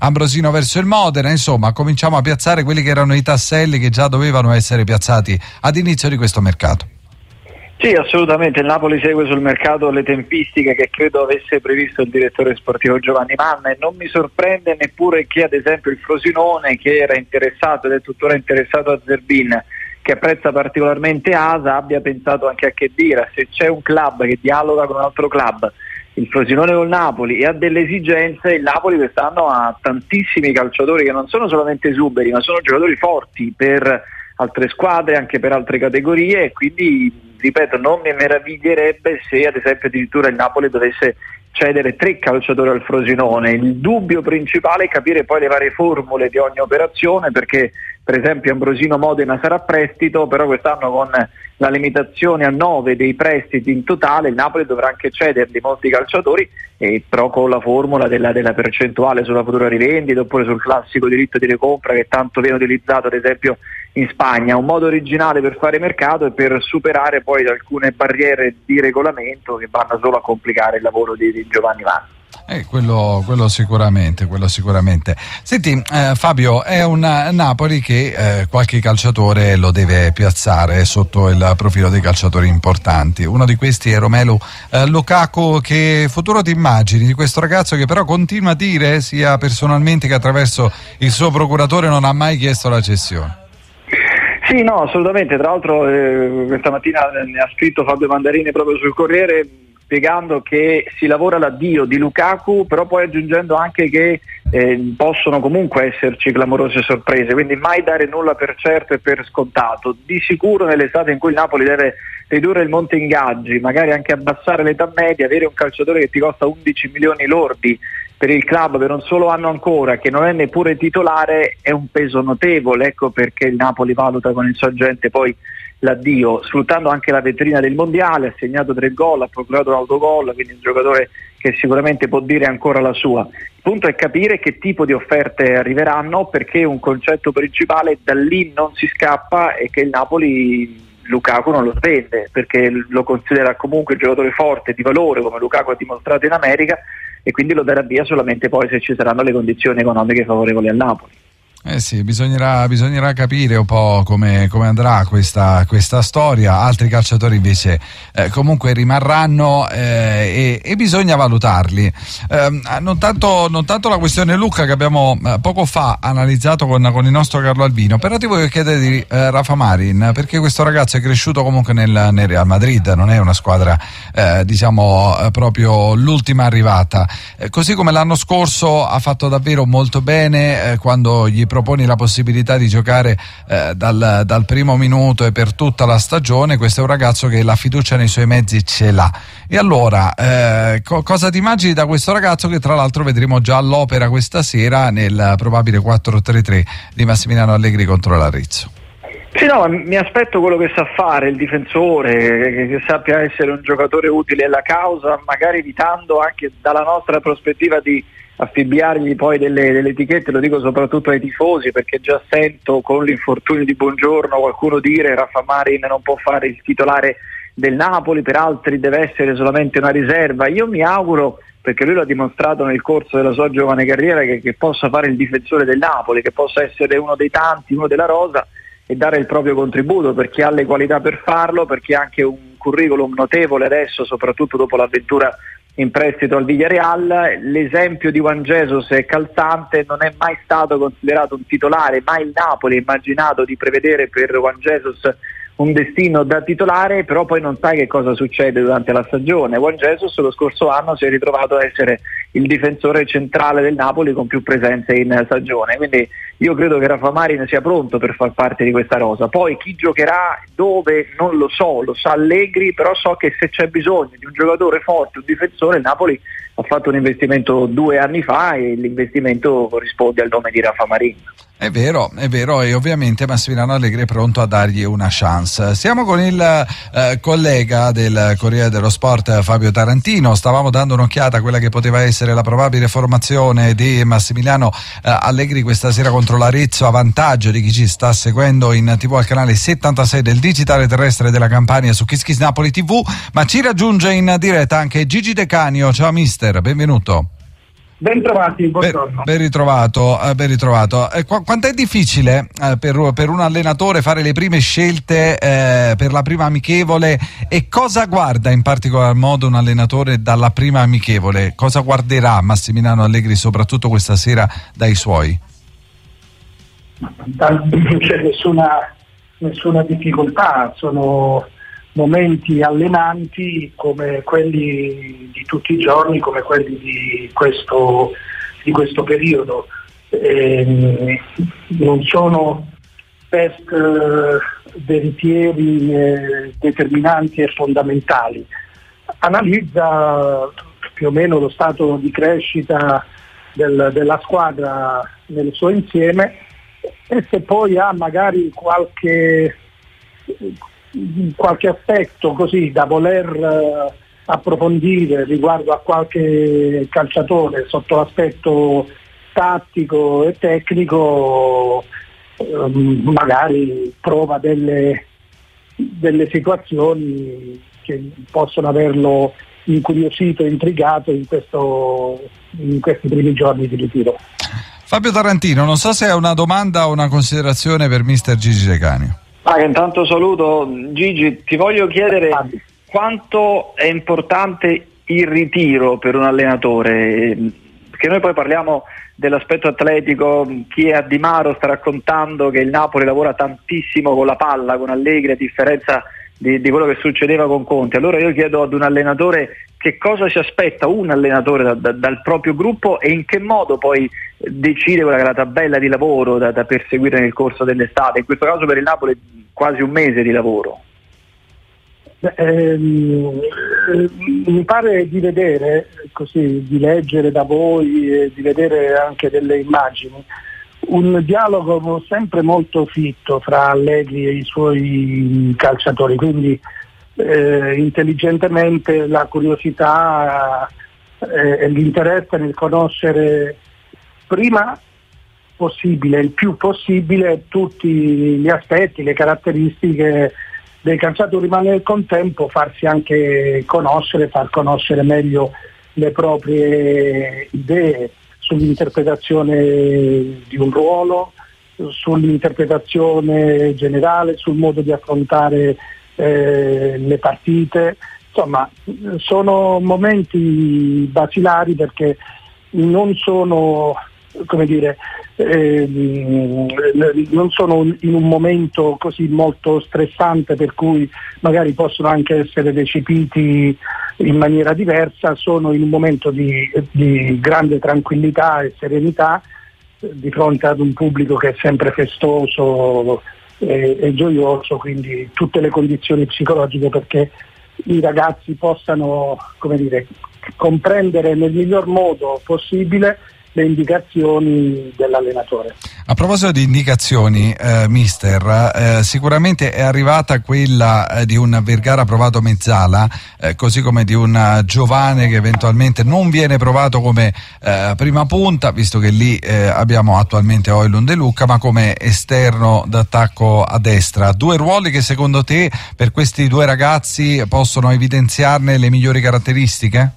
Ambrosino verso il Modena, insomma cominciamo a piazzare quelli che erano i tasselli che già dovevano essere piazzati ad inizio di questo mercato. Sì, assolutamente, il Napoli segue sul mercato le tempistiche che credo avesse previsto il direttore sportivo Giovanni Manna, e non mi sorprende neppure che ad esempio il Frosinone, che era interessato ed è tuttora interessato a Zerbin, che apprezza particolarmente Asa, abbia pensato anche a Khedira. Se c'è un club che dialoga con un altro club, il Frosinone col Napoli, e ha delle esigenze, il Napoli quest'anno ha tantissimi calciatori che non sono solamente esuberi, ma sono giocatori forti per altre squadre, anche per altre categorie, e quindi ripeto, non mi meraviglierebbe se ad esempio addirittura il Napoli dovesse cedere 3 calciatori al Frosinone. Il dubbio principale è capire poi le varie formule di ogni operazione, perché per esempio Ambrosino Modena sarà prestito, però quest'anno con la limitazione a 9 dei prestiti in totale il Napoli dovrà anche cederli molti calciatori, e però con la formula della percentuale sulla futura rivendita oppure sul classico diritto di recompra che tanto viene utilizzato ad esempio in Spagna. Un modo originale per fare mercato e per superare poi alcune barriere di regolamento che vanno solo a complicare il lavoro di Giovanni Manna. Quello sicuramente. Senti Fabio, è un Napoli che qualche calciatore lo deve piazzare sotto il profilo dei calciatori importanti. Uno di questi è Romelu Lukaku. Che futuro ti immagini di questo ragazzo che però continua a dire sia personalmente che attraverso il suo procuratore non ha mai chiesto la cessione? Sì, no, assolutamente. Tra l'altro questa mattina ne ha scritto Fabio Mandarini proprio sul Corriere, spiegando che si lavora all'addio di Lukaku, però poi aggiungendo anche che possono comunque esserci clamorose sorprese, quindi mai dare nulla per certo e per scontato. Di sicuro nell'estate in cui il Napoli deve ridurre il monte ingaggi, magari anche abbassare l'età media, avere un calciatore che ti costa 11 milioni lordi per il club per un solo anno ancora, che non è neppure titolare, è un peso notevole. Ecco perché il Napoli valuta con il suo agente poi l'addio, sfruttando anche la vetrina del mondiale. Ha segnato 3 gol, ha procurato un autogol, quindi un giocatore che sicuramente può dire ancora la sua. Il punto è capire che tipo di offerte arriveranno, perché un concetto principale, da lì non si scappa, è che il Napoli Lukaku non lo svende, perché lo considera comunque un giocatore forte, di valore, come Lukaku ha dimostrato in America, e quindi lo darà via solamente poi se ci saranno le condizioni economiche favorevoli al Napoli. Sì, bisognerà capire un po' come andrà questa storia. Altri calciatori invece comunque rimarranno e bisogna valutarli. Non tanto la questione Lucca, che abbiamo poco fa analizzato con il nostro Carlo Albino, però ti voglio chiedere di Rafa Marin, perché questo ragazzo è cresciuto comunque nel Real Madrid, non è una squadra proprio l'ultima arrivata, così come l'anno scorso ha fatto davvero molto bene quando gli proponi la possibilità di giocare dal primo minuto e per tutta la stagione. Questo è un ragazzo che la fiducia nei suoi mezzi ce l'ha. E allora cosa ti immagini da questo ragazzo, che tra l'altro vedremo già all'opera questa sera nel probabile 4-3-3 di Massimiliano Allegri contro l'Arezzo? Sì, no, mi aspetto quello che sa fare il difensore, che sappia essere un giocatore utile alla causa, magari evitando anche dalla nostra prospettiva di affibbiargli poi delle etichette. Lo dico soprattutto ai tifosi, perché già sento con l'infortunio di Buongiorno qualcuno dire Rafa Marin non può fare il titolare del Napoli, per altri deve essere solamente una riserva. Io mi auguro, perché lui l'ha dimostrato nel corso della sua giovane carriera, che possa fare il difensore del Napoli, che possa essere uno dei tanti, uno della rosa, e dare il proprio contributo, perché ha le qualità per farlo, perché ha anche un curriculum notevole adesso, soprattutto dopo l'avventura in prestito al Villarreal. L'esempio di Juan Jesus è calzante, non è mai stato considerato un titolare, mai il Napoli ha immaginato di prevedere per Juan Jesus un destino da titolare, però poi non sai che cosa succede durante la stagione. Juan Jesus lo scorso anno si è ritrovato a essere il difensore centrale del Napoli con più presenze in stagione, quindi io credo che Rafa Marin sia pronto per far parte di questa rosa. Poi chi giocherà dove non lo so, lo sa Allegri, però so che se c'è bisogno di un giocatore forte, un difensore, il Napoli ha fatto un investimento 2 anni fa e l'investimento corrisponde al nome di Rafa Marin. È vero, e ovviamente Massimiliano Allegri è pronto a dargli una chance. Siamo con il collega del Corriere dello Sport Fabio Tarantino. Stavamo dando un'occhiata a quella che poteva essere la probabile formazione di Massimiliano Allegri questa sera contro l'Arezzo, a vantaggio di chi ci sta seguendo in TV al canale 76 del digitale terrestre della Campania su Kiss Kiss Napoli TV, ma ci raggiunge in diretta anche Gigi De Canio. Ciao mister, benvenuto. Ben trovati, buongiorno. Ben ritrovato. Quanto è difficile per un allenatore fare le prime scelte per la prima amichevole, e cosa guarda in particolar modo un allenatore dalla prima amichevole? Cosa guarderà Massimiliano Allegri soprattutto questa sera dai suoi? Non c'è nessuna difficoltà, sono momenti allenanti come quelli di tutti i giorni, come quelli di questo periodo. Non sono test veritieri, determinanti e fondamentali. Analizza più o meno lo stato di crescita della squadra nel suo insieme, e se poi ha magari qualche aspetto così da voler approfondire riguardo a qualche calciatore sotto l'aspetto tattico e tecnico, magari prova delle situazioni che possono averlo incuriosito, intrigato in questi primi giorni di ritiro. Fabio Tarantino, non so se è una domanda o una considerazione per mister Gigi De Canio. Intanto saluto Gigi, ti voglio chiedere quanto è importante il ritiro per un allenatore, perché noi poi parliamo dell'aspetto atletico. Chi è a Di Maro sta raccontando che il Napoli lavora tantissimo con la palla, con Allegri, a differenza di quello che succedeva con Conte. Allora io chiedo ad un allenatore che cosa si aspetta un allenatore dal proprio gruppo, e in che modo poi decide quella che è la tabella di lavoro da perseguire nel corso dell'estate. In questo caso per il Napoli quasi un mese di lavoro. Mi pare di vedere, così, di leggere da voi e di vedere anche delle immagini, un dialogo sempre molto fitto fra Allegri e i suoi calciatori, quindi intelligentemente la curiosità e l'interesse nel conoscere prima possibile, il più possibile, tutti gli aspetti, le caratteristiche dei calciatori, ma nel contempo farsi anche conoscere, far conoscere meglio le proprie idee sull'interpretazione di un ruolo, sull'interpretazione generale, sul modo di affrontare le partite. Insomma, sono momenti basilari perché non sono, come dire, non sono in un momento così molto stressante per cui magari possono anche essere recepiti in maniera diversa. Sono in un momento di grande tranquillità e serenità di fronte ad un pubblico che è sempre festoso e gioioso, quindi tutte le condizioni psicologiche perché i ragazzi possano, come dire, comprendere nel miglior modo possibile le indicazioni dell'allenatore. A proposito di indicazioni, mister, sicuramente è arrivata quella di un Vergara provato mezzala, così come di un Giovane che eventualmente non viene provato come prima punta, visto che lì abbiamo attualmente Højlund e Lucca, ma come esterno d'attacco a destra. Due ruoli che secondo te per questi due ragazzi possono evidenziarne le migliori caratteristiche?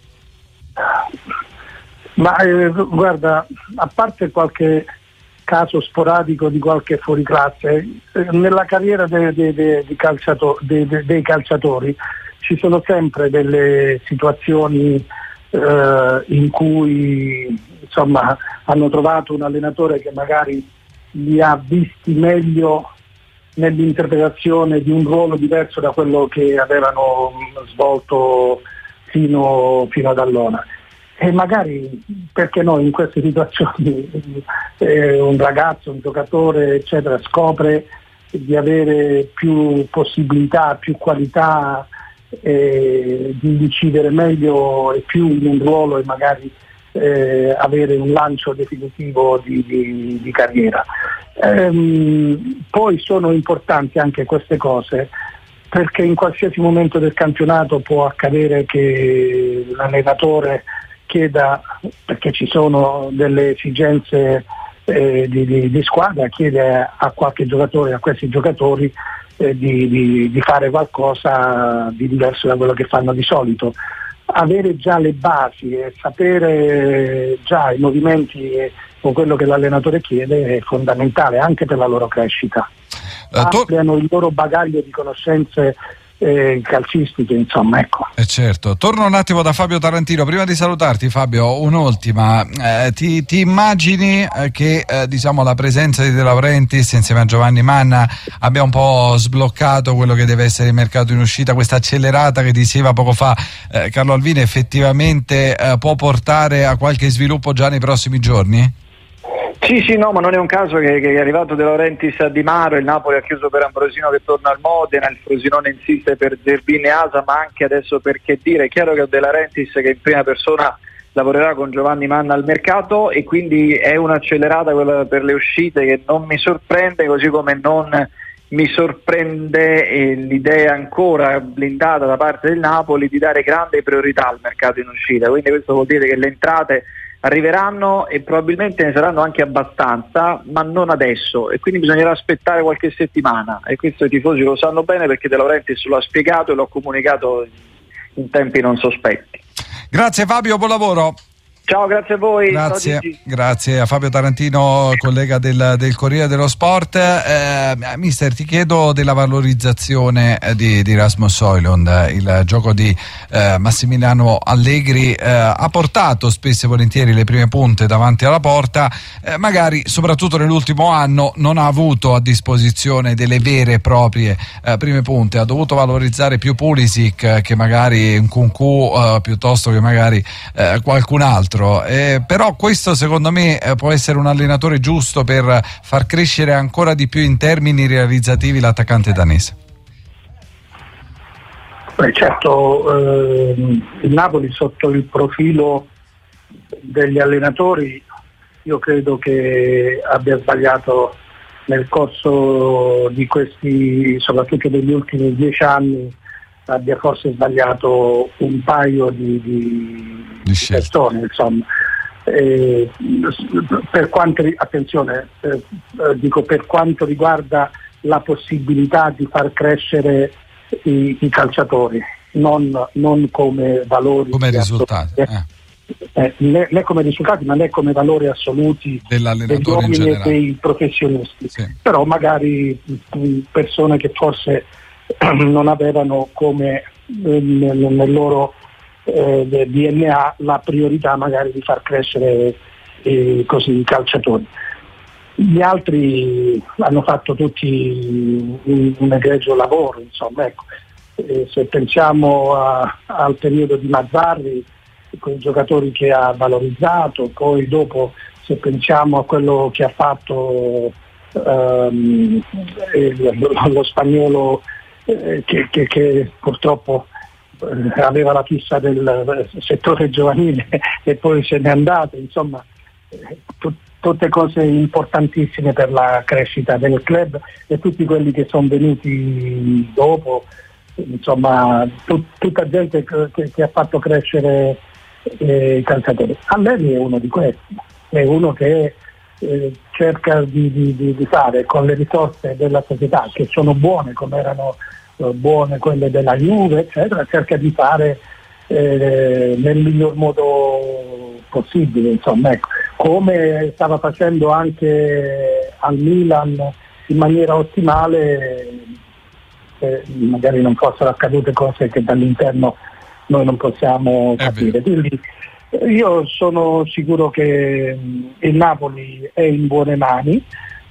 Ma guarda, a parte qualche caso sporadico di qualche fuoriclasse, nella carriera dei calciatori ci sono sempre delle situazioni in cui, insomma, hanno trovato un allenatore che magari li ha visti meglio nell'interpretazione di un ruolo diverso da quello che avevano svolto fino ad allora. E magari, perché no, in queste situazioni un ragazzo, un giocatore eccetera scopre di avere più possibilità, più qualità, di decidere meglio e più in un ruolo e magari avere un lancio definitivo di carriera. Poi sono importanti anche queste cose perché in qualsiasi momento del campionato può accadere che l'allenatore chieda, perché ci sono delle esigenze di squadra, chiede a qualche giocatore, a questi giocatori di fare qualcosa di diverso da quello che fanno di solito. avere già le basi e sapere già i movimenti o quello che l'allenatore chiede è fondamentale anche per la loro crescita. Ampliano il loro bagaglio di conoscenze calcistiche, insomma, ecco. Certo. Torno un attimo da Fabio Tarantino. Prima di salutarti, Fabio, un'ultima. Ti immagini che diciamo la presenza di De Laurentiis insieme a Giovanni Manna abbia un po' sbloccato quello che deve essere il mercato in uscita, questa accelerata che diceva poco fa Carlo Alvini effettivamente può portare a qualche sviluppo già nei prossimi giorni? Sì, no, ma non è un caso che è arrivato De Laurentiis a Di Maro, il Napoli ha chiuso per Ambrosino che torna al Modena, il Frosinone insiste per Zerbin e Asa, ma anche adesso per Khedira. È chiaro che De Laurentiis che in prima persona lavorerà con Giovanni Manna al mercato e quindi è un'accelerata quella per le uscite che non mi sorprende, così come non mi sorprende l'idea ancora blindata da parte del Napoli di dare grande priorità al mercato in uscita, quindi questo vuol dire che le entrate arriveranno e probabilmente ne saranno anche abbastanza, ma non adesso, e quindi bisognerà aspettare qualche settimana, e questo i tifosi lo sanno bene perché De Laurentiis lo ha spiegato e l'ho comunicato in tempi non sospetti. Grazie Fabio, buon lavoro. Ciao, grazie a voi. Grazie a Fabio Tarantino, collega del Corriere dello Sport. Mister, ti chiedo della valorizzazione di Rasmus Højlund. Il gioco di Massimiliano Allegri ha portato spesso e volentieri le prime punte davanti alla porta, magari soprattutto nell'ultimo anno non ha avuto a disposizione delle vere e proprie prime punte, ha dovuto valorizzare più Pulisic che magari Nkunku piuttosto che magari qualcun altro. Però questo secondo me può essere un allenatore giusto per far crescere ancora di più in termini realizzativi l'attaccante danese. Certo, il Napoli sotto il profilo degli allenatori io credo che abbia sbagliato nel corso di questi, soprattutto degli ultimi 10 anni, abbia forse sbagliato un paio di persone, insomma. Per quanto riguarda la possibilità di far crescere i calciatori, non come valori, come risultati, né come risultati, ma né come valori assoluti degli uomini e dei professionisti. Sì. Però magari persone che forse non avevano come nel loro DNA la priorità magari di far crescere così i calciatori. Gli altri hanno fatto tutti un egregio lavoro, insomma, ecco. Se pensiamo al periodo di Mazzarri, con i giocatori che ha valorizzato, poi dopo se pensiamo a quello che ha fatto lo spagnolo che purtroppo aveva la fissa del settore giovanile e poi se n'è andato, insomma, tutte cose importantissime per la crescita del club, e tutti quelli che sono venuti dopo, insomma, tutta gente che ha fatto crescere i calciatori. Allegri è uno di questi, è uno che cerca di fare con le risorse della società, che sono buone come erano buone quelle della Juve, eccetera, cerca di fare nel miglior modo possibile, insomma, ecco. Come stava facendo anche al Milan in maniera ottimale, magari non fossero accadute cose che dall'interno noi non possiamo capire. Quindi io sono sicuro che il Napoli è in buone mani.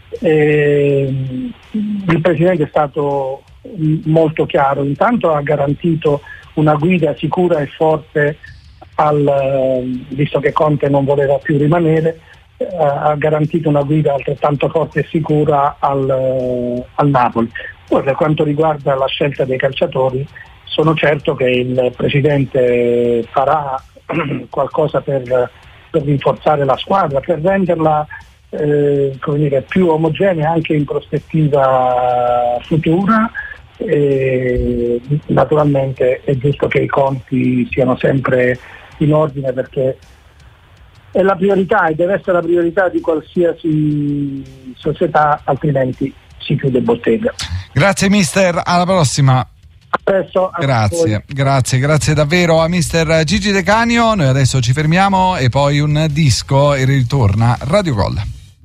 Il Presidente è stato molto chiaro, intanto ha garantito una guida sicura e forte visto che Conte non voleva più rimanere, ha garantito una guida altrettanto forte e sicura al Napoli. Poi per quanto riguarda la scelta dei calciatori, sono certo che il Presidente farà qualcosa per rinforzare la squadra, per renderla come dire, più omogenea anche in prospettiva futura. Naturalmente è giusto che i conti siano sempre in ordine, perché è la priorità e deve essere la priorità di qualsiasi società, altrimenti si chiude bottega. Grazie mister, alla prossima. Presto, grazie davvero a mister Gigi De Canio. Noi adesso ci fermiamo e poi un disco e ritorna Radio Gol.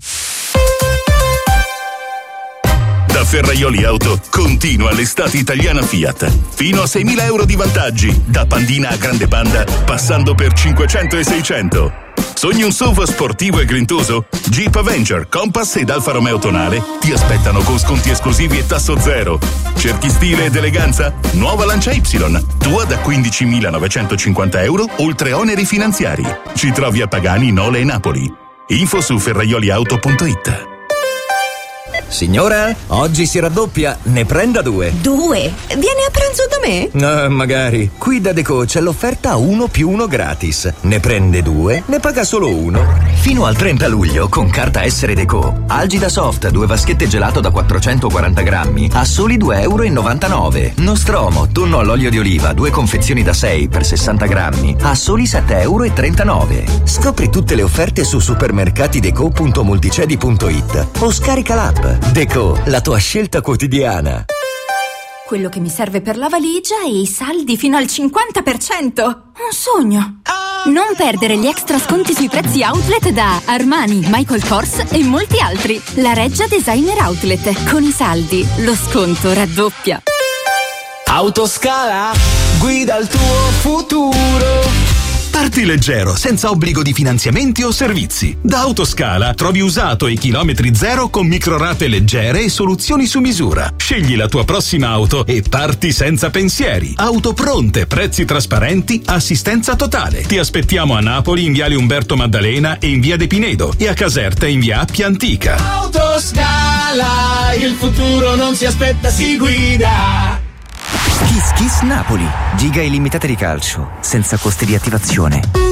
Da Ferraioli Auto continua l'estate italiana Fiat. Fino a 6.000 euro di vantaggi, da Pandina a Grande Panda, passando per 500 e 600. Sogni un SUV sportivo e grintoso? Jeep Avenger, Compass ed Alfa Romeo Tonale ti aspettano con sconti esclusivi e tasso zero. Cerchi stile ed eleganza? Nuova Lancia Y, tua da 15.950 euro, oltre oneri finanziari. Ci trovi a Pagani, Nole e Napoli. Info su ferraioliauto.it. Signora, oggi si raddoppia, ne prenda 2. 2? Viene a pranzo da me? Magari. Qui da Deco c'è l'offerta 1+1 gratis. Ne prende 2, ne paga solo 1. Fino al 30 luglio, con carta Essere Deco, Algida Soft 2 vaschette gelato da 440 grammi a soli 2,99 €. Nostromo, tonno all'olio di oliva 2 confezioni da 6 per 60 grammi a soli 7,39 €. Scopri tutte le offerte su supermercatideco.multicedi.it o scarica l'app. Deco, la tua scelta quotidiana. Quello che mi serve per la valigia e i saldi fino al 50%. Un sogno. Non perdere gli extra sconti sui prezzi outlet da Armani, Michael Kors e molti altri. La Reggia Designer Outlet. Con i saldi, lo sconto raddoppia. Autoscala, guida il tuo futuro. Parti leggero, senza obbligo di finanziamenti o servizi. Da Autoscala trovi usato e chilometri zero con microrate leggere e soluzioni su misura. Scegli la tua prossima auto e parti senza pensieri. Auto pronte, prezzi trasparenti, assistenza totale. Ti aspettiamo a Napoli in viale Umberto Maddalena e in via De Pinedo e a Caserta in via Appia Antica. Autoscala, il futuro non si aspetta, si guida. Kiss Kiss Napoli. Giga illimitate di calcio, senza costi di attivazione.